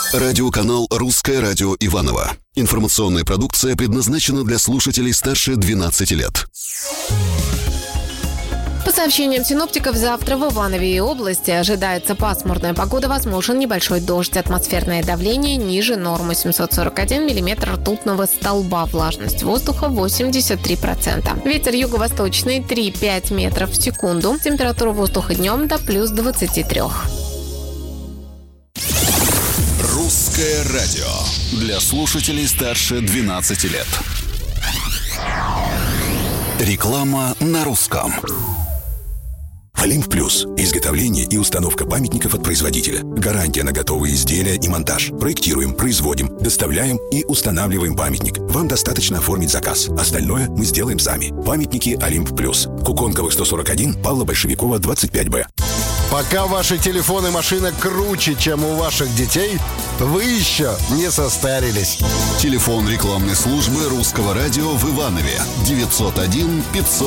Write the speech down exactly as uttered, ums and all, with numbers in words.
Радиоканал «Русское радио Иваново». Информационная продукция предназначена для слушателей старше двенадцати лет. По сообщениям синоптиков, завтра в Иванове и области ожидается пасмурная погода, возможен небольшой дождь. Атмосферное давление ниже нормы семьсот сорок один миллиметр ртутного столба. Влажность воздуха восемьдесят три процента. Ветер юго-восточный три-пять метров в секунду. Температура воздуха днем до плюс двадцати трёх. Русское радио для слушателей старше двенадцати лет. Реклама на русском. Олимп Плюс. Изготовление и установка памятников от производителя. Гарантия на готовые изделия и монтаж. Проектируем, производим, доставляем и устанавливаем памятник. Вам достаточно оформить заказ. Остальное мы сделаем сами. Памятники Олимп Плюс. Куконковых сто сорок один, Павла Большевикова, двадцать пять Б. Пока ваши телефоны и машина круче, чем у ваших детей, вы еще не состарились. Телефон рекламной службы Русского радио в Иванове девятьсот один пятьсот